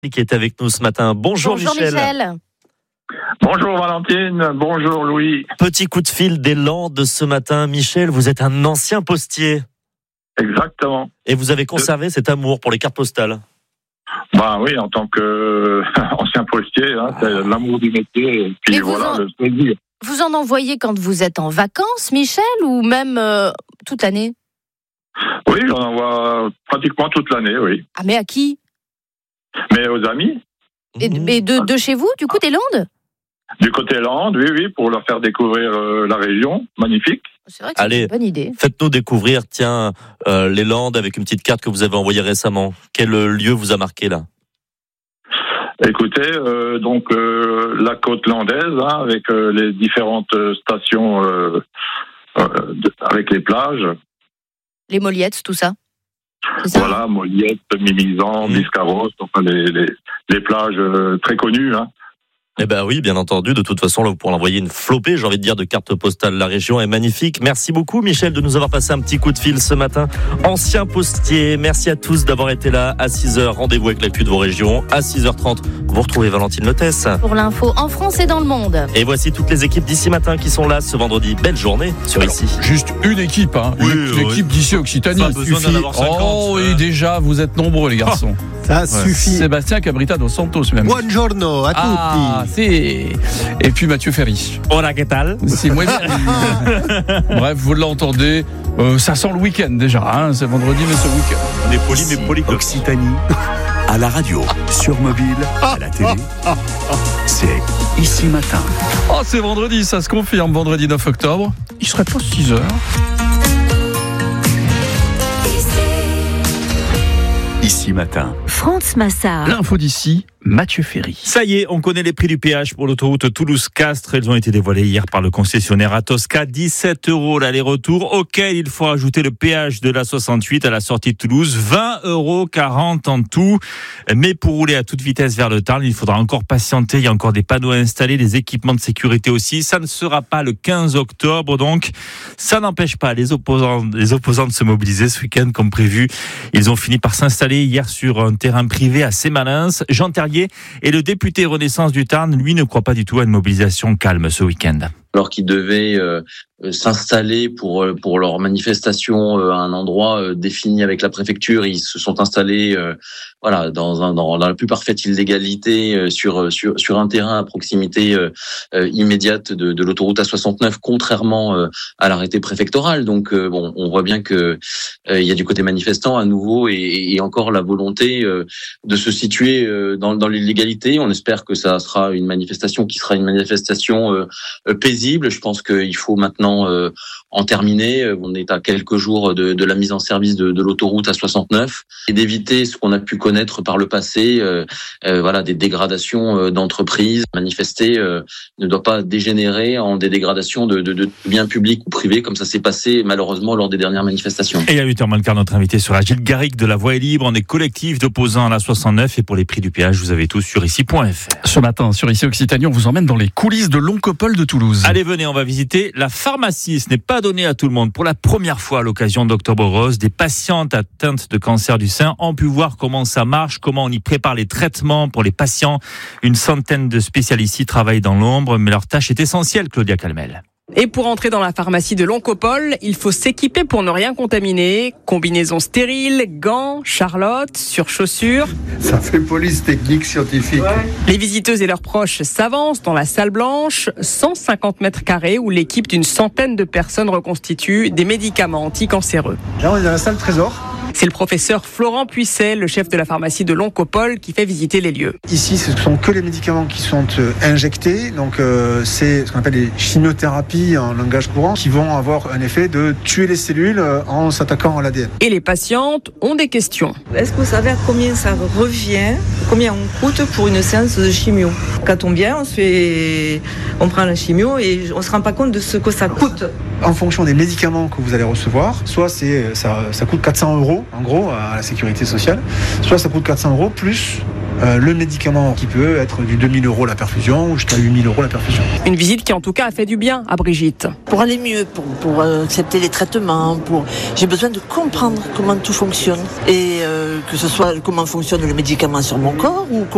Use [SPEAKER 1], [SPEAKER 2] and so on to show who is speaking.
[SPEAKER 1] qui est avec nous ce matin. Bonjour Michel.
[SPEAKER 2] Bonjour Valentine, bonjour Louis.
[SPEAKER 1] Petit coup de fil des Landes ce matin. Michel, vous êtes un ancien postier.
[SPEAKER 2] Exactement.
[SPEAKER 1] Et vous avez conservé cet amour pour les cartes postales.
[SPEAKER 2] Bah oui, en tant qu'ancien postier, c'est l'amour du métier et puis voilà le plaisir.
[SPEAKER 3] Vous en envoyez quand vous êtes en vacances, Michel, ou même toute l'année?
[SPEAKER 2] Oui, j'en envoie pratiquement toute l'année, oui.
[SPEAKER 3] Ah, mais à qui?
[SPEAKER 2] Mais aux amis.
[SPEAKER 3] Et de chez vous, du coup, des Landes?
[SPEAKER 2] Du côté Landes, oui, pour leur faire découvrir la région, magnifique.
[SPEAKER 3] C'est vrai que c'est une bonne idée.
[SPEAKER 1] Faites-nous découvrir, les Landes avec une petite carte que vous avez envoyée récemment. Quel lieu vous a marqué là?
[SPEAKER 2] Écoutez, la côte landaise, avec les différentes stations, avec les plages.
[SPEAKER 3] Les Moliettes, tout ça. C'est ça?
[SPEAKER 2] Voilà, Moliettes, Mimizan, Biscarrosse, enfin les plages très connues.
[SPEAKER 1] Eh ben oui, bien entendu. De toute façon, là, vous pourrez envoyer une flopée, j'ai envie de dire, de cartes postales. La région est magnifique. Merci beaucoup, Michel, de nous avoir passé un petit coup de fil ce matin. Ancien postier, merci à tous d'avoir été là. À 6h, rendez-vous avec l'actu de vos régions. À 6h30, vous retrouvez Valentine Lotès.
[SPEAKER 3] Pour l'info en France et dans le monde.
[SPEAKER 1] Et voici toutes les équipes d'ici matin qui sont là ce vendredi. Belle journée sur Ici.
[SPEAKER 4] Juste une équipe, l'équipe d'ici Occitanie.
[SPEAKER 1] Pas besoin d'en avoir 50.
[SPEAKER 4] Oh, et déjà, vous êtes nombreux, les garçons.
[SPEAKER 5] Ça suffit.
[SPEAKER 4] Sébastien Cabrita dos Santos, même.
[SPEAKER 5] Buongiorno à tutti.
[SPEAKER 4] Et puis Mathieu Ferry.
[SPEAKER 1] Hola, ¿qué tal?
[SPEAKER 4] C'est moi. Bref, vous l'entendez. Ça sent le week-end déjà. C'est vendredi, mais ce week-end.
[SPEAKER 1] On est poli, mais poli.
[SPEAKER 6] Occitanie, à la radio, sur mobile, à la télé. C'est Ici Matin.
[SPEAKER 4] Oh, c'est vendredi, ça se confirme. Vendredi 9 octobre. Il serait pas 6h.
[SPEAKER 6] Ici Matin.
[SPEAKER 7] France Massard.
[SPEAKER 4] L'info d'ici, Mathieu Ferry.
[SPEAKER 8] Ça y est, on connaît les prix du péage pour l'autoroute Toulouse-Castres. Ils ont été dévoilés hier par le concessionnaire Atosca. 17 € l'aller-retour, auquel il faut ajouter le péage de la 68 à la sortie de Toulouse. 20,40 € en tout. Mais pour rouler à toute vitesse vers le Tarn, il faudra encore patienter. Il y a encore des panneaux à installer, des équipements de sécurité aussi. Ça ne sera pas le 15 octobre, donc ça n'empêche pas les opposants de se mobiliser ce week-end comme prévu. Ils ont fini par s'installer hier sur un terrain privé assez malin. Jean Terrier et le député Renaissance du Tarn, lui, ne croit pas du tout à une mobilisation calme ce week-end.
[SPEAKER 9] Alors qu'ils devaient s'installer pour leur manifestation à un endroit défini avec la préfecture, ils se sont installés dans la plus parfaite illégalité sur un terrain à proximité immédiate de l'autoroute A69, contrairement à l'arrêté préfectoral. Donc on voit bien que il y a du côté manifestant à nouveau et encore la volonté de se situer dans l'illégalité. On espère que ça sera une manifestation qui sera une manifestation paisible. Je pense qu'il faut maintenant en terminer. On est à quelques jours de la mise en service de l'autoroute A69 et d'éviter ce qu'on a pu connaître par le passé, des dégradations d'entreprises. Manifester ne doit pas dégénérer en des dégradations de biens publics ou privés, comme ça s'est passé malheureusement lors des dernières manifestations.
[SPEAKER 8] Et à 8h15, notre invité sera Gilles Garrigue de La Voix est libre. On est collectif d'opposants à la 69 et pour les prix du péage, vous avez tout sur ici.fr.
[SPEAKER 4] Ce matin, sur Ici Occitanie, on vous emmène dans les coulisses de l'Oncopole de Toulouse.
[SPEAKER 8] Allez, venez, on va visiter la pharmacie. Ce n'est pas donné à tout le monde. Pour la première fois à l'occasion d'Octobre Rose, des patientes atteintes de cancer du sein ont pu voir comment ça marche, comment on y prépare les traitements pour les patients. Une centaine de spécialistes y travaillent dans l'ombre, mais leur tâche est essentielle, Claudia Calmel.
[SPEAKER 10] Et pour entrer dans la pharmacie de l'Oncopole, il faut s'équiper pour ne rien contaminer. Combinaison stérile, gants, charlotte, surchaussures.
[SPEAKER 5] Ça fait police technique scientifique.
[SPEAKER 10] Ouais. Les visiteuses et leurs proches s'avancent dans la salle blanche, 150 mètres carrés, où l'équipe d'une centaine de personnes reconstitue des médicaments anticancéreux.
[SPEAKER 5] Là, on est dans la salle trésor.
[SPEAKER 10] C'est le professeur Florent Puisset, le chef de la pharmacie de l'Oncopole, qui fait visiter les lieux.
[SPEAKER 5] Ici, ce ne sont que les médicaments qui sont injectés. Donc, c'est ce qu'on appelle les chimiothérapies en langage courant, qui vont avoir un effet de tuer les cellules en s'attaquant à l'ADN.
[SPEAKER 10] Et les patientes ont des questions.
[SPEAKER 11] Est-ce que vous savez à combien ça revient, combien on coûte pour une séance de chimio? Quand on vient, on prend la chimio et on ne se rend pas compte de ce que ça coûte.
[SPEAKER 5] En fonction des médicaments que vous allez recevoir, soit ça coûte 400 € en gros à la sécurité sociale, soit ça coûte 400 € plus le médicament qui peut être du 2000 € la perfusion ou jusqu'à 8000 € la perfusion.
[SPEAKER 10] Une visite qui en tout cas a fait du bien à Brigitte.
[SPEAKER 12] Pour aller mieux, pour accepter les traitements, j'ai besoin de comprendre comment tout fonctionne et que ce soit comment fonctionne le médicament sur mon corps ou